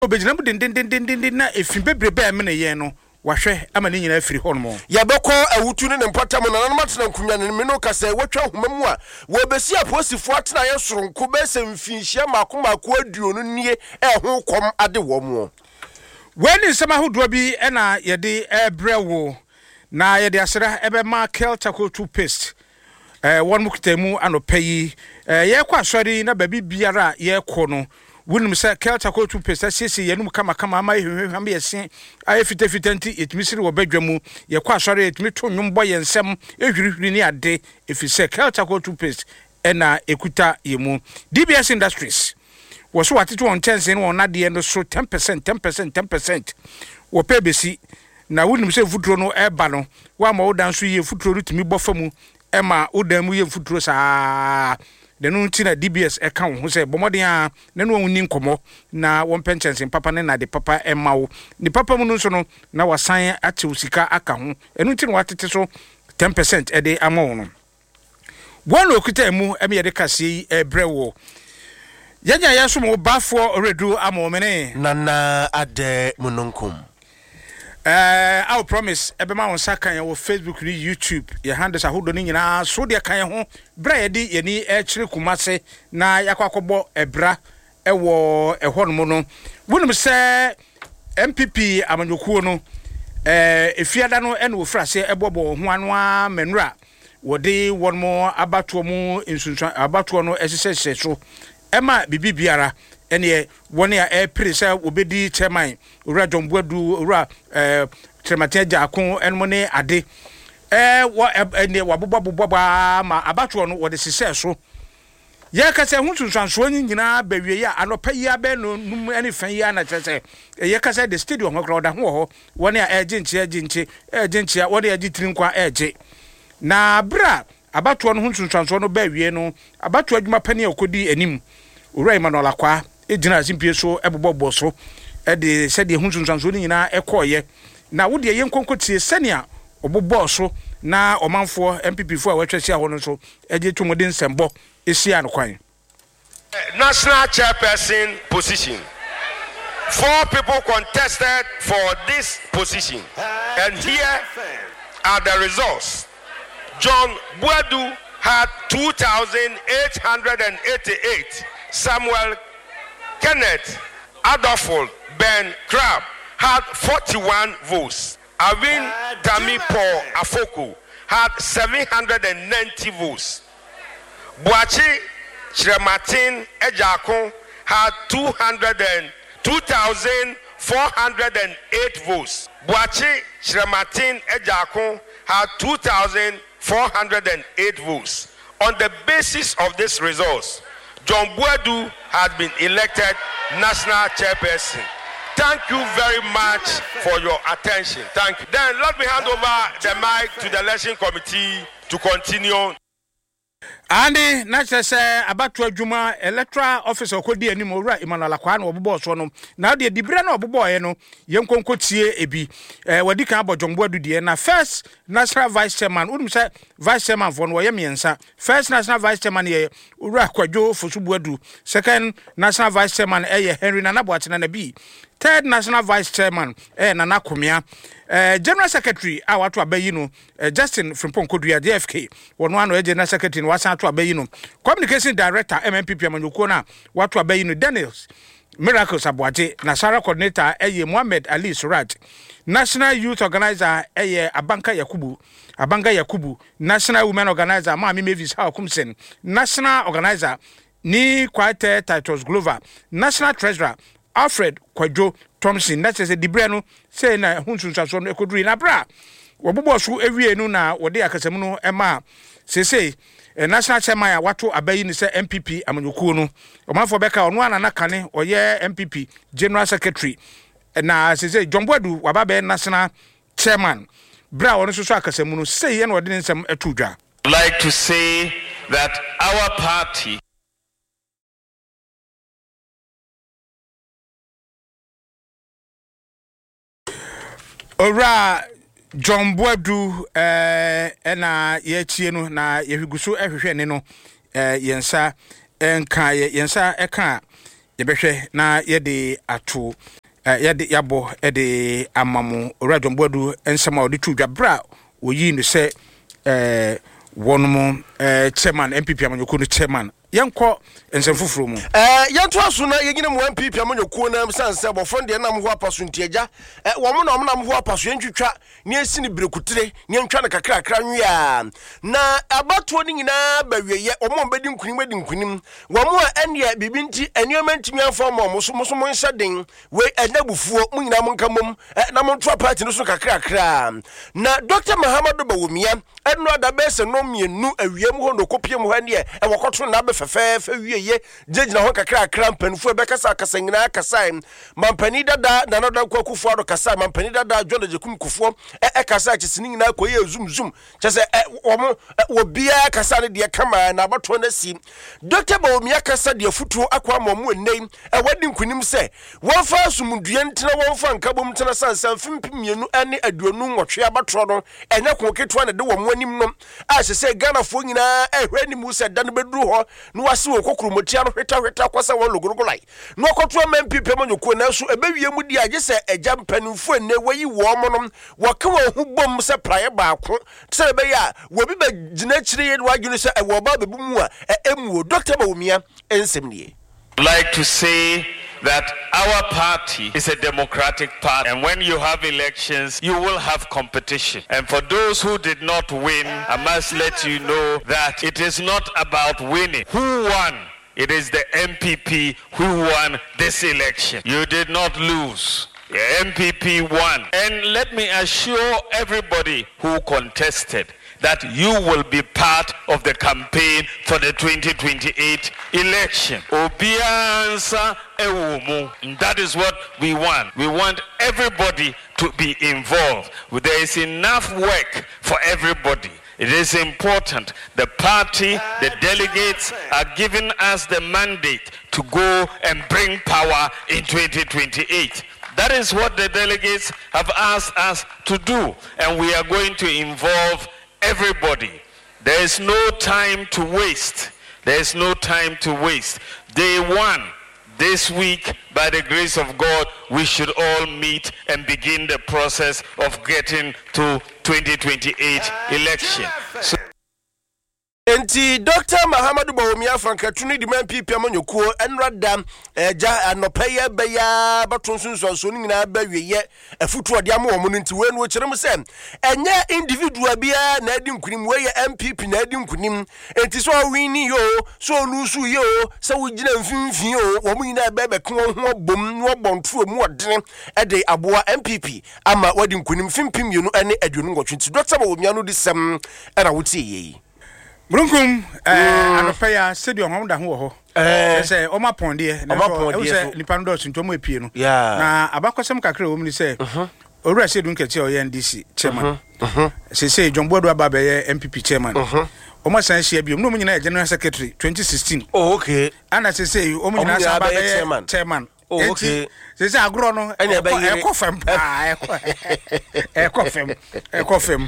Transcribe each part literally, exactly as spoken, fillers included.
obejina mu den den den den na efin bebrebe a me ne ye no wahwe ama ne nyina afiri hɔ no ya bɛkɔ awutu ne mpatam na nanom atena nkunya ne me no kasa wɔtwa homamu a wo besi aposifo atena ye soronko be se mfinhia mako mako aduonu nie ɛho kom ade wɔ mo wani nsɛm ahodoɔ bi ɛna yɛde ɛbrɛ wo na yɛde asra ɛbɛ ma Kel Charcoal toothpaste eh wɔn mukutemu anɔpɛ yi eh yɛkɔ asɔre na baabi biara yɛkɔ no wunum sɛ Kel Charcoal toothpaste asiesie yɛnum kama kama ama hwehwehwam yɛse ayɛ fita fita nti yɛtumi siri wɔ badwa mu yɛkɔ asɔre yɛtumi to nwom bɔ yɛnsɛm ehwirihwiri ne ade efisɛ Kel Charcoal toothpaste ɛna ekuta yɛmu D B S Industries was what it won ten cents on at the end of so ten percent, ten percent, ten percent. Wo pay besi na wouldn't say footro no air bano. One more dance ye footro to me buffamu, Emma, Udem, ye footros ah. The noon tina D B S account who said Bomodia, no one nin como, na one pensions in Papa Nena, the Papa Emma, the Papa Munusono, now was sign at Tusika account, and until what it is so ten percent a day amon. One okutemu, Emia de Cassi, a brewo. Yanya yasumo bafo redu amomene nana ade mununkum eh I promise ebema on saka ya wo Facebook ni YouTube ya handles ahodo ni nyina so de kan ho bra ye di ye ni e kire kumase na yakwakobo ebra ewo ehonmo no wonum se M P P amanyokuo no eh efiada no ene wo frase ebobo ho anoa menura wode wonmo abato mu insunsun abato no esesese so Emma bibi biara ene woni a e presa obedi chairman ura Jombuadu ura eh tremateja akon enmo ne ade eh wa ene wabobobobba ma abato no wode sese so ye ka se hunsunsanso nyina bawie ya anopa yi abe no num ene fan yi ana chese ye ka se the stadium ho crowd ho ho woni a eje nchi eje nchi eje nchi woni eje tirinkwa eje na bra abato no hunsunsanso no bawie no abato adwuma pani akodi anim Ura Emmanuel Akwa ejina asimpie so ebobobbo so e de se de hunsunsanso ni nyina ekoye na wo de yenkonkotie senia obobbo so na omanfo M P P fo a wetwese aho no so eje twomode nsembo esia no kwan national chairperson position. Four people contested for this position and here are the results. John Buadu had two thousand eight hundred eighty-eight. Samuel Kenneth Adolfo Ben Crab had forty-one votes. Avin Tami Paul Afoko had seven hundred ninety votes. Boachi Chirematin Ejakon had two thousand four hundred eight votes. Boachi Chirematin Ejakon had two thousand four hundred eight votes. On the basis of these results, John Buadu has been elected national chairperson. Thank you very much for your attention. Thank you. Then let me hand over the mic to the election committee to continue. Andi na chese abatu adwuma electoral officer okodi anim owura Emmanuel Akwa na obobo so no na de dibre na obobo ye no yenkonkotie ebi eh wadi kan John Buadu de na first national vice chairman udum say vice chairman for no ye miensa first national vice chairman ye owura Kwadwo Fosu Buadu second national vice chairman eh Henry Nana Boakye na bi third national vice chairman eh Nana Komia eh general secretary a wato abayi no eh, Justin Frimpong Kodua D F K wono ano eh, general secretary wasa ato abayi no communication director M M P P amanyoko na wato abayi no Daniels Miracles Aboagye na Sara coordinator eh Mohammed Ali Suraj national youth organizer eh Abanka Yakubu Abanga Yakubu national women organizer Mami Mavis Hakumsen national organizer ni Kwate Titus Glover national treasurer Alfred Kwadwo Thompson na say dibre no say na hunsunsaso no ekoduri na bra wobobo so ewie no na wode akasam no ema say say national chairman ya wato abayi ni say M P P amanyokuo no omanfo beka ono anana kane oye M P P general secretary na say say John Buadu wababe national chairman bra wono so so akasam no say ye na wode nsem atudwa. Like to say that our party Ora John Buadu eh ena ye tie no na ye hwiguso ehwehwe ne no eh yensa enka yensa eka yɛbɛhwɛ na yɛde ato yɛde yɛabɔ yɛde amamu owura dwomboadu nsɛm a ɔde tu dwa bra oyi no sɛ wɔnom chairman M P P amanyɔkuo no chairman yɛnkɔ nsɛm foforɔ mu eh yɛnto aso na yɛgyina mu M P P amanyɔkuo na sanse bɔfo de nam ho apaso ntiagya eh wɔn na wɔn nam ho apaso yɛntwitwa ne asi ne brekutire ne ntwa ne kakra kakra nwia na abatoɔ ne nyinaa bawieyɛ wɔn bɛdi nkunim bɛdi nkunim wɔn a ɛne bibi nti anioma ntimi afɔ mo mo so mo so mo nhyɛ den we ɛnabufuo mo nyinaa mo nka mom na mo ntwa party no so kakra kakra na Doctor Mahamadu Bawumia ɛno adabɛsɛ no mienu awia mu ho no kopie mu ha ne ɛwɔkɔto na fɛfɛɛfɛ wieye gyegyina ho kakra kakra mpanifo ɛbɛkasa kasa nyinaa kasa mampani dada na nodan kwakufu ado kasa mampani dada John Jekum kufo ɛ kasa kyesini nyinaa koye zoom zoom kyese wɔmo wɔbia kasa ne de kama na abato na si Doctor Bawumia kasa de futuo akwa mamu enei ɛwadi nkunim sɛ wɔfa asumdue ntina wɔfa nkabom ntina sansan fimpimienu ane aduonu nwɔtwe abato no ɛnya koketo na de wɔmo anim no a hyese Ghana fo nyinaa ɛhwɛ ni mu sɛ dan beduru hɔ no wase wo kokromotia no hweta hweta kwasa wo logorogolai no koto M P P amanyɔkuo na so ebewie mu di agye sɛ agya mpanimfo enne wayi wo mo no wɔka wo hu bom sɛ praye baako sɛ be ya wo bi ba gyina kyire ye wadwene sɛ ɛwɔ ba bebu mu a emu Doctor Bawumia ensem nie. Like to say that our party is a democratic party, and when you have elections, you will have competition. And for those who did not win, I must let you know that it is not about winning. Who won? It is the M P P who won this election. You did not lose. The M P P won. And let me assure everybody who contested that you will be part of the campaign for the twenty twenty-eight election. Obiansa ewumu. That is what we want. We want everybody to be involved. There is enough work for everybody. It is important. The party, the delegates are giving us the mandate to go and bring power in twenty twenty-eight. That is what the delegates have asked us to do, and we are going to involve everybody. There is no time to waste. There is no time to waste. Day one, this week, by the grace of God, we should all meet and begin the process of getting to twenty twenty-eight election. So Enti Doctor Mahamadu Bawumia Frankatuni di M P P amanyɔkuo enrada eja anopeye beya batonsunso so nyina bawiye afutu de am wo mu nti we no kyerem se enye individual bia na adi nkunim we M P P na adi nkunim enti so wini yo so lusu yo se wo gina mfimfin yo wo mu nyina ba bɛko ho bom no bɔnto mu odene e de aboa M P P ama wadi nkunim fimpim yenu ene aduonu ngotwe nti Doctor Bawumia no di sem era wotie yi Brunkum eh anopaya stadium hom da ho ho eh say o ma ponde na o say nipa ndo so ntomo epie no na abakosem kakra o mi say owura sedun kete o N D C chairman say say John Bodo aba be M P P chairman o ma san hia bi no mu nyina general secretary twenty sixteen oh okay ana say say o mu nyina sa aba be chairman oh okay say say agro no e ko fam ah e ko e ko fam e ko fam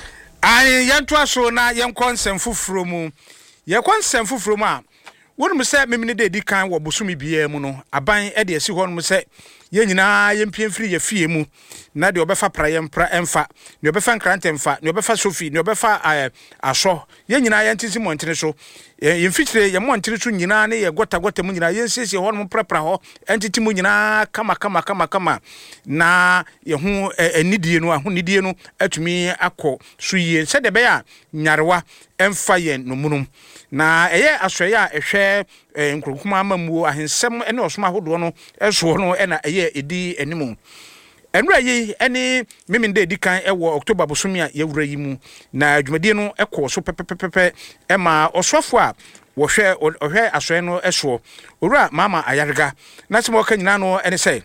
Ai yanto aso na yenkɔ nsɛm foforo mu yekɔ nsɛm foforo mu a wonum sɛ memene de di kan wɔ bosumi biya mu no aban e de asi hɔ no sɛ ye nyinaa yempie mfiri ye fie mu na de obefa praye mpra emfa ne obefa nkrante emfa ne obefa sofi ne obefa aso ye nyinaa yentisi montene so ye mfitire ye montene so nyinaa ne ye gota gota mu nyinaa yensiesie hɔ no prapra hɔ entiti mu nyinaa kama kama kama kama na ye hu anidie no ahonidie no atumi akɔ so yie sɛ de be ya nyarewa emfa ye no munum na eye asoye a ehwɛ nkrokuma amamuo ahensem ene osoma hodo no eso no ena eye edi animu enra yi ene memende edi kan ewo October bosomi a yewura yi mu na adwumadie no ekɔ so pepepepe ema osofo a wo hwɛ ohwɛ asoye no eso owura mama ayarega na semo ka nyina no ene sɛ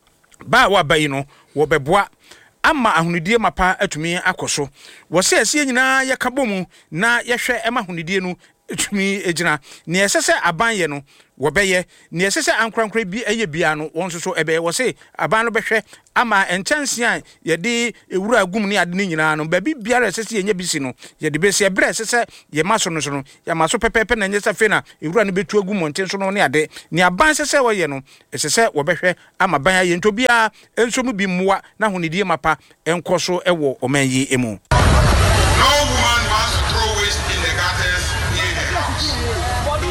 ba wa bayi no wo beboa ama ahunidie mapa atumi akoso wo se asie nyina yakabɔ mu na yɛhwɛ ema ahunidie no tumi ejina ne esese abanye no wobeye ne esese ankrankra bi eye bia no won so so ebe wo se aban no behwe ama enchanse an ye de ewura agum ne ade ne nyina no ba bi biara esese ye nya bisi no ye de besi ebre esese ye maso no so no ya maso pepepe na nyesa fe na ewura no betu agum monten so no ne ade ne aban esese wo ye no esese wo behwe ama ban ye nto bia enso mu bi mmoa na honidie mapa enkoso ewo omanyi emu. No woman wants to throw waste in the gutters near her house. No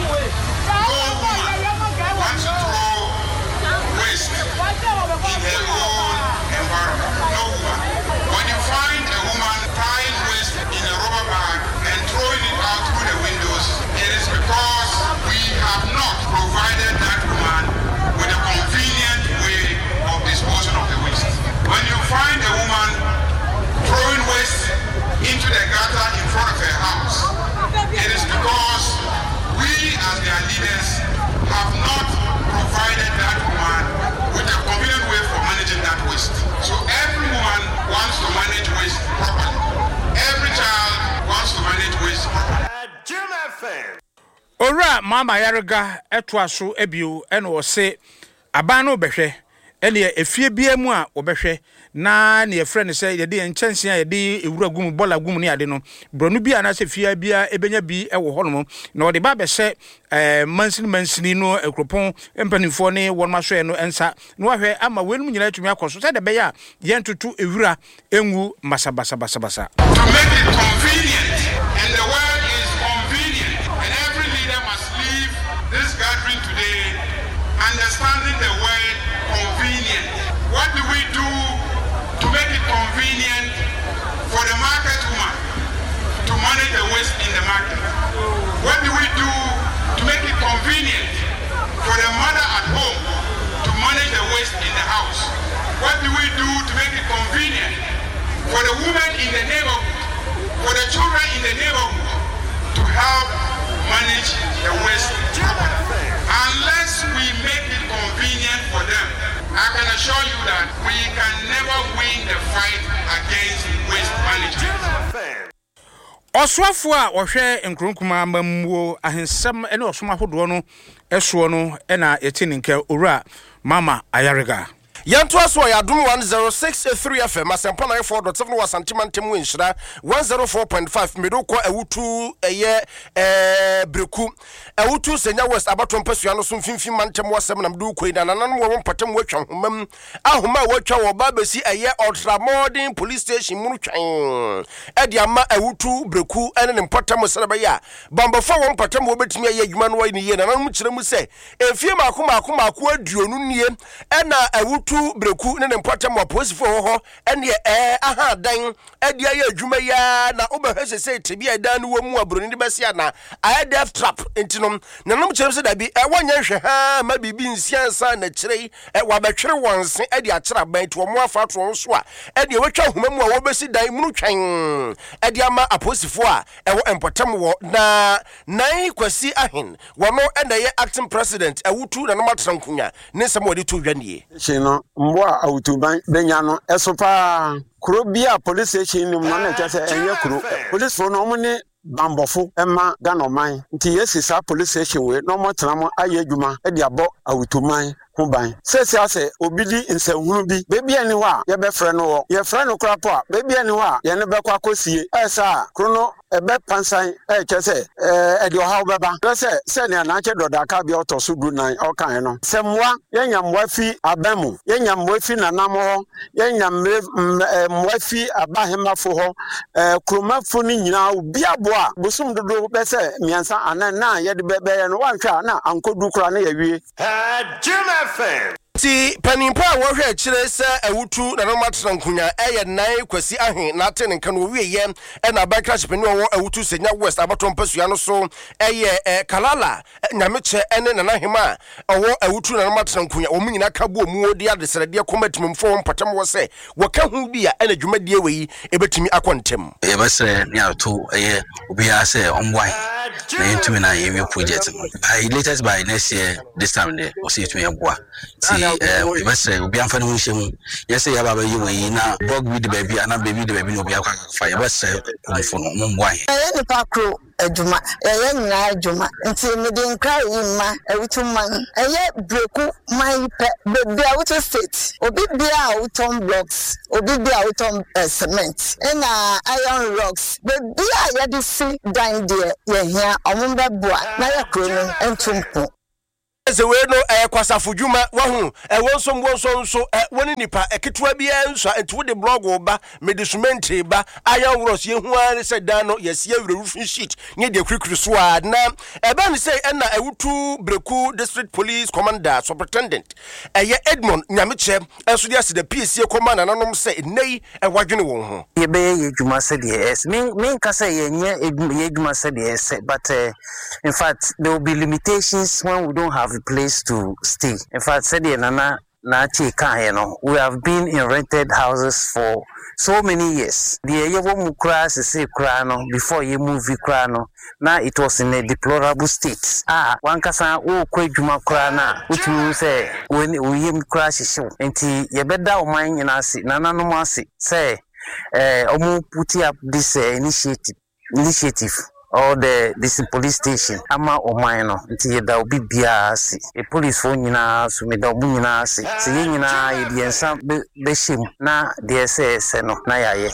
woman wants to throw waste in her own environment. No woman. When you find a woman tying waste in a rubber bag and throwing it out through the windows, it is because we have not provided that woman with a convenient way of disposing of the waste. When you find a woman throwing waste into the gutter in front of her house, it is because we as their leaders have not provided that woman with a convenient way for managing that waste. So every woman wants to manage waste properly. Every child wants to manage waste properly. Ora mama yarega etwa so ebio ene wo se aban no behwe ene efie bia mu a wo behwe na ne friend say ye de enchanse ye de ewura gum bola gum ne ade no bronu bia na se fia bia ebenya bi ewo hono na wo de ba be se eh mansini mansini no ekropon empanifo ne won ma so no ensa no hwe ama wenum nyina atumi akoso se de be ya ye ntutu ewura engu masabasa basa basa. To make it convenient, and the word is convenient, and every leader must leave this gathering today understanding the word convenient. What do we do to make it convenient for the market woman to manage the waste in the market? What do we do to make it convenient for the mother at home to manage the waste in the house? What do we do to make it convenient for the women in the neighborhood, for the children in the neighborhood to help manage the waste properly? Unless we make it convenient for them, I can assure you that we can never win the fight against waste management. Oswafo a wohwe nkronkuma mamuo ahensem ene osoma hodo no eso no ena yeti ninke owura mama ayarega. Yanto aso ya dum one oh six point three F M asempa nine four point seven wasantimantem winhira one oh four point five medoko ewutu eye eh breku ewutu senya west abato mpasua no so mfimfim mantem wasem na mdu koina nanan wo mpatem watwa homam ahoma watwa wo babesi eye ultramodern police station munu twan edi ama ewutu breku ene ne mpatem sereba ya bambafo wo mpatem wo betimi eye adwuma no wani ye nanan mu kire mu se efie makoma akoma akwa aduonu nie ena ewutu breku ne ne mpatem wa posifo ho ene eh aha dan edi aye adwuma ya na obehwese se tebi adan no mu abroni de besia na I death trap entinom nanom kire se da bi e wanya hwe ha ma bibi nsiansa na kire e wa betwere wonse edi akira ban to mo afa to so a edi wetwa homamu a wo besi dan munu twan edi ama aposifo a e wo empatem wo na nai kwasi ahen wono ena ye acting president ewutu na no matrankunya ne sem wodi to dwanie chino mbo awutuban benya no esopa kuro bia police station ni mo na kese enye kuro police for no mo ne bambofo ema ganorman nti yesi sa police station we no mo tramo aye adwuma e dia bo awutuman huban sese ase obidi nsehunu bi bebi ani ho a ye be frɛ no wo ye frɛ no krapo a bebi ani ho a ye ne be kwa kosie esa krono ebe pansan e kese eh e di oha obeba kese se ne na che doda ka bia otoso du nan o kan no semwa ye nyamwa fi abamu ye nyamwa fi nanam ho ye nyamre mwa fi abahemafo ho eh kromafo ni nyina obi abo a bosum dodo be se miansa anan na ye de bebe no wanhwa na ankodu kra na ye wie ti panimpa wo hwe kire se ewutu na no matrankunya eye nai kwasi ahen na ten nka no wieye e na ban crash peni wo ewutu senya west abato mpasua no so eye kalala nyameche ene na nahema owo ewutu na no matrankunya wo munyina ka bo mu odi adeserede komatimfo mpatam wo se wo ka hu bia ena dwumadie weyi ebetimi akontem e basre ni ato eye obi ase omwan na intimi na yemi project by latest by next year this time there o see to yeboa ti eh basre obi amfa no nhemu yese ya baba yi weyi na bog with the baby ana baby the baby no obi akwa fa ya basre mfo no mbwan eh ni pakro adwuma ɛyɛ nyina adwuma nti me de nkra yi ma awutu man ɛyɛ breku man pɛ bebi awutu state obi bia awuton blocks obi bia awuton uh, cement na iron rocks bebi a yɛde si dan de yɛhia ɔmo bɛboa na yɛ kuro no ntumpo Ese we no eh kwasafo dwuma wahu eh wonso wonso nso eh woni nipa eketua bia nso enti wo de blog oba medicement ba ayan wros ye hu an se dan no yesi awurufin sheet nye de kwikuru so a na e ba ni say na ewutu breku district police commander superintendent eh ye Edmond Nyameche enso de ase de P C commander nanom say nei e wadwene won ho ye be ye dwuma se de es min min ka say ye nye ye dwuma se de es but uh, in fact there will be limitations when we don't have a place to stay. In fact, said Nana Nachi Kaheno, we have been in rented houses for so many years. The Yewo Mukras is a crano before you move crano. Now it was in a deplorable state. Ah, one casa o Quajuma crana, which means say when we crash show. And ye better mind in us, Nana no mercy. Say, eh, Omu put up this uh, initiative initiative. Or the this police station ama omano nti da obi bia si e police fo nyina so me da obu nyina si se nyina ye de ensa be shem na de se se no na yaye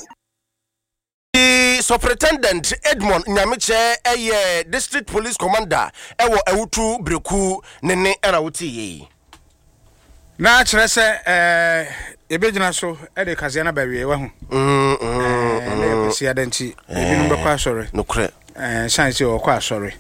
the superintendent Edmond Nyameche eye district police commander ewo ewutu breku nene era wuti yi na kire se eh ebegyina so e de kazia na bawie wa hu mm mm eh si adanti ebi no bekwa sori no kre eh chance o kwa sorry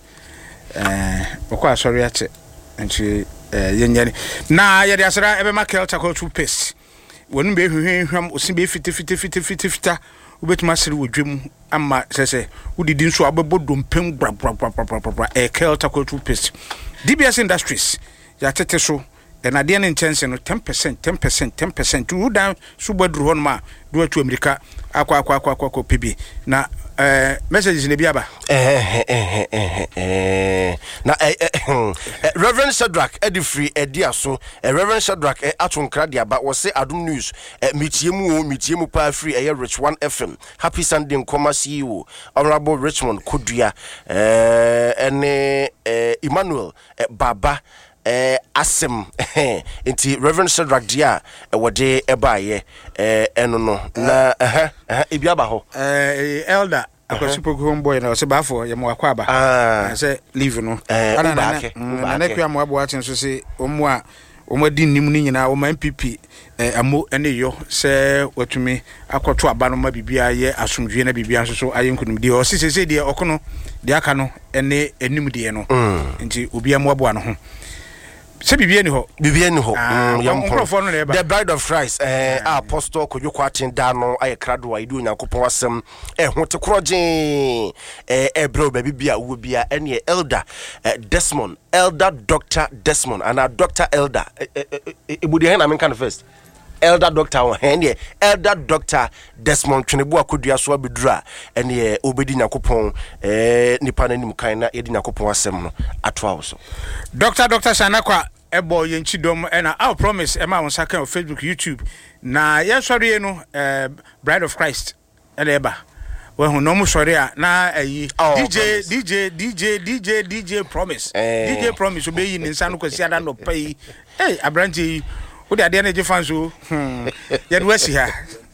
eh o kwa sorry ate nti eh yenyane na ye de asra ebe makel tackle toothpaste wonu be hwehwehwam osi be fiti fiti fiti fiti fita ubetuma sere wodwem ama sese udidi nso abebo mpem bra bra bra bra bra eh kel tackle toothpaste D B S Industries ya tete so na de ne ntense no ten percent ten percent ten percent udan so bodru hon ma do atu America akwa akwa akwa akwa pb na eh messages ne biaba eh eh eh eh na Reverend Shadrack Edifree Ediaso Reverend Shadrack atonkra dia ba wo se Adum News mitiemu o mitiemu pa free eh Rich one F M happy Sunday nkoma C E O Honorable Richmond Kodua eh ene Emmanuel Baba eh asem enti Reverend Shadrack dia e wode ebaye eh eno no na eh eh ebiaba ho eh elder akwasipo homeboy na se bafo ye mo akwa aba ah se leave no ana na na kwa mo abo atin so se omo a omo di nim ni nyina o M P P eh amo ene yo se watumi akoto aba no ma bibia ye asomdwe na bibia so so ayenkunum di o se se de okono de aka no ene enim de no enti obi amo abo ano ho se bibia ni ho bibia ni ho yampo the bride of Christ eh apostle Kojoko Atinda no aye krado aidu Nyankopon asem eh hote kroje eh ebro ba bibia wo bia ene elder Desmond elder Doctor Desmond and a Doctor Elder ebudi hen amen kan first elder doctor ene elder Doctor Desmond Twenebo akodua so abedura ene obedi Nyankopon eh nipa nanim kan na yedi Nyankopon asem no atoa so Doctor Doctor Sanakwa ebo yenchidom ena I promise ema on saka on Facebook YouTube na ye sori no eh Bride of Christ ena eba we hu no mu sori a na ayi D J D J D J D J D J promise D J promise obeyi ni nsa no kwasi ada no pay eh abranti wo de ade na je fanso hmm ye do asi ha